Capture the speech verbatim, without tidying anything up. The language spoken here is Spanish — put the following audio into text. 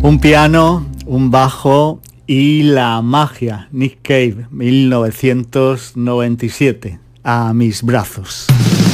Un piano, un bajo y la magia. Nick Cave, mil novecientos noventa y siete. A mis brazos.